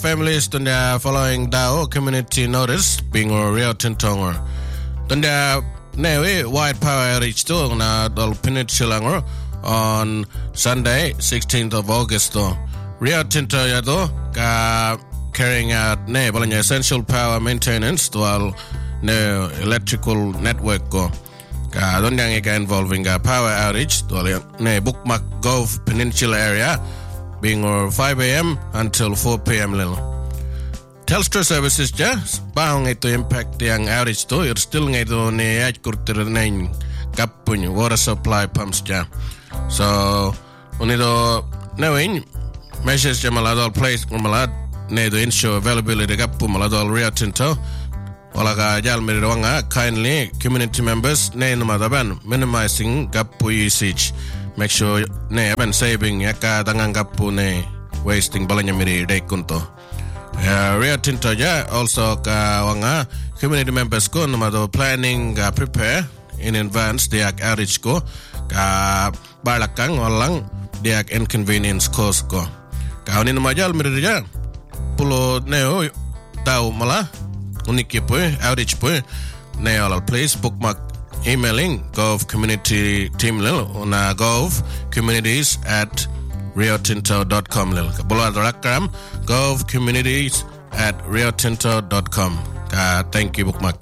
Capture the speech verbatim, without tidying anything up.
families tunda following Dao community notice being or Rio Tinto tunda newe white power reached to na dol peninsula on Sunday sixteenth of August to Rio Tinto yado ka carrying out ne balanya essential power maintenance to all ne electrical network go ka don yang ka involving a power outage to ne Bookmark Gove Peninsula area being or five a.m. until four p.m. lil Telstra services ja baong ito impact yang outage to you're still ngito ni at kurtir nine kapun water supply pumps ja so unito knowing measures ja malado place malad ne to ensure availability kapu malado Rio Tinto wala ka jal mi ronga kindly community members ne namadaban minimizing kapu usage make sure ne aban saving yaka dangang kapu ne wasting balanya miri day kunto uh, Rio Tinto ja also ka wanga community members ko namado planning uh, prepare in advance diak outage ko ka balakang walang diak inconvenience cause ko ka unin majal miri ja pulo neo tau mala uniki po outage po ne all place bookmark emailing gov community team lil na gov communities at riotinto dot com lil bola rakam gov communities at riotinto dot com ka thank you bookmark